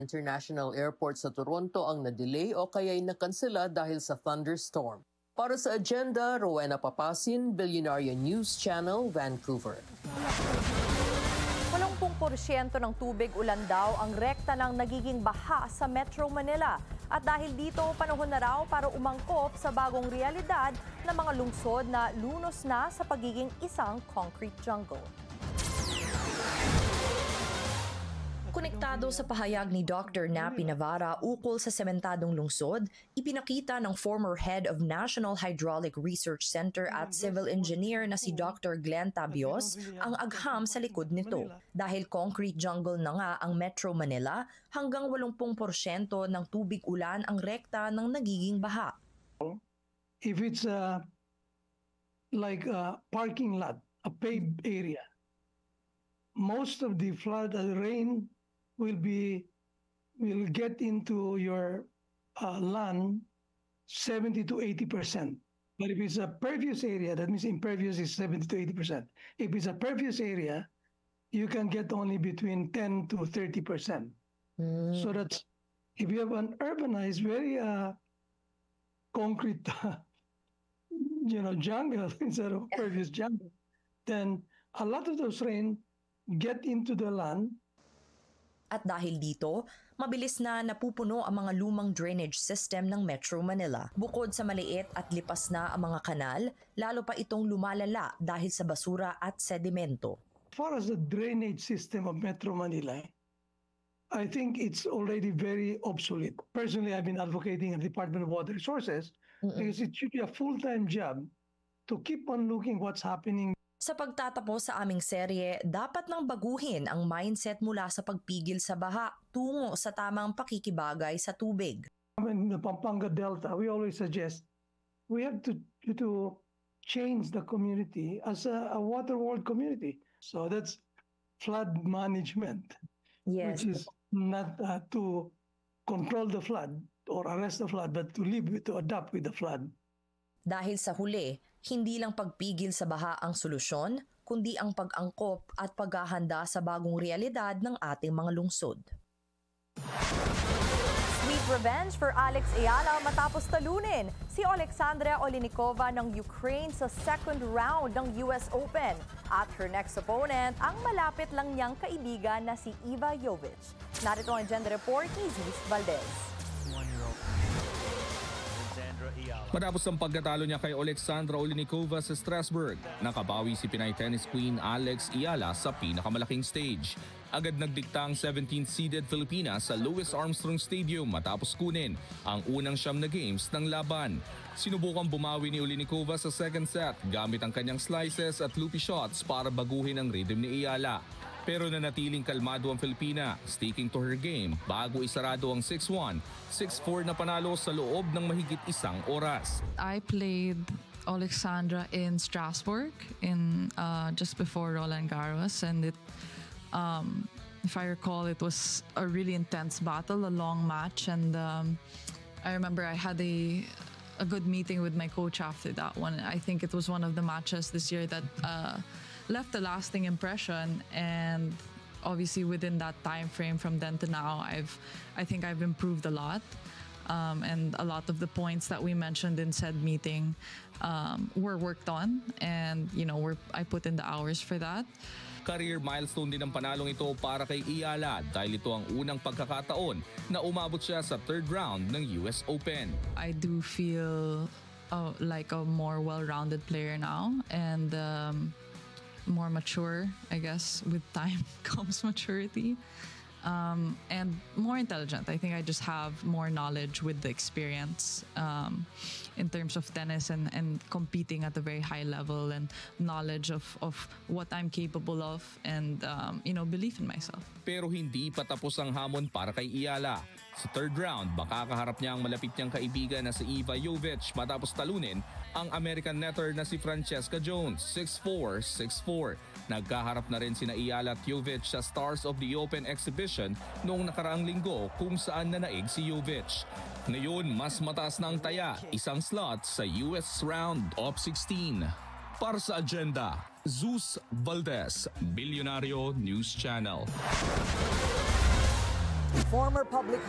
International Airport sa Toronto ang na-delay o kaya'y nakansela dahil sa thunderstorm. Para sa agenda, Rowena Papasin, Billionaire News Channel, Vancouver. 80% ng tubig ulan daw ang rekta ng nagiging baha sa Metro Manila. At dahil dito, panahon na raw para umangkop sa bagong realidad ng mga lungsod na lunos na sa pagiging isang concrete jungle. Konektado sa pahayag ni Dr. Napi Navarra ukol sa sementadong lungsod, ipinakita ng former head of National Hydraulic Research Center at civil engineer na si Dr. Glenn Tabios ang agham sa likod nito. Dahil concrete jungle na nga ang Metro Manila, hanggang 80% ng tubig ulan ang rekta ng nagiging baha. If it's like a parking lot, a paved area, most of the flood and rain will get into your land 70 to 80%. But if it's a pervious area, that means impervious is 70 to 80%. If it's a pervious area, you can get only between 10 to 30%. So that's, if you have an urbanized, very concrete, jungle instead of pervious jungle, then a lot of those rain get into the land. At dahil dito, mabilis na napupuno ang mga lumang drainage system ng Metro Manila. Bukod sa maliit at lipas na ang mga kanal, lalo pa itong lumalala dahil sa basura at sedimento. As far as the drainage system of Metro Manila, I think it's already very obsolete. Personally, I've been advocating the Department of Water Resources because it should be a full-time job to keep on looking what's happening. Sa pagtatapos sa aming serye, dapat nang baguhin ang mindset mula sa pagpigil sa baha tungo sa tamang pakikibagay sa tubig. In the Pampanga Delta, we always suggest we have to change the community as a water world community. So that's flood management, which is not to control the flood or arrest the flood, but to adapt with the flood. Dahil sa huli, hindi lang pagpigil sa baha ang solusyon, kundi ang pag-angkop at paghahanda sa bagong realidad ng ating mga lungsod. Sweet revenge for Alex Ayala matapos talunin si Alexandra Olinikova ng Ukraine sa second round ng US Open. At her next opponent, ang malapit lang niyang kaibigan na si Iva Jovic. Narito ang agenda report ni Zeus Valdez. Matapos ang pagkatalo niya kay Alexandra Olinikova sa Strasbourg, nakabawi si Pinay tennis queen Alex Ayala sa pinakamalaking stage. Agad nagdikta ang 17th-seeded Pilipinas sa Louis Armstrong Stadium matapos kunin ang unang siyam na games ng laban. Sinubukang bumawi ni Olinikova sa second set gamit ang kanyang slices at loopy shots para baguhin ang rhythm ni Ayala. Pero nanatiling kalmado ang Filipina, sticking to her game bago isarado ang 6-1, 6-4 na panalo sa loob ng mahigit isang oras. I played Alexandra in Strasbourg in just before Roland Garros, and if I recall, it was a really intense battle, a long match, and I remember I had a good meeting with my coach after that one. I think it was one of the matches this year that left a lasting impression, and obviously within that time frame from then to now, I think I've improved a lot, and a lot of the points that we mentioned in said meeting were worked on, and I put in the hours for that. Career milestone din ang panalong ito para kay Ayala dahil ito ang unang pagkakataon na umabot siya sa third round ng US Open. I do feel like a more well-rounded player now, and more mature, I guess. With time comes maturity, and more intelligent. I think I just have more knowledge with the experience in terms of tennis and competing at a very high level, and knowledge of what I'm capable of, and belief in myself. Pero hindi pa tapos ang hamon para kay Ayala. Sa third round, makakaharap niya ang malapit niyang kaibigan na si Iva Jovic matapos talunin ang American netter na si Francesca Jones, 6-4, 6-4. Nagkaharap na rin sina Ayala at Jovic sa Stars of the Open exhibition noong nakaraang linggo kung saan nanaig si Jovic. Ngayon, mas mataas na ang taya, isang slot sa US round of 16. Para sa agenda, Zeus Valdez, Billionaire News Channel. Former public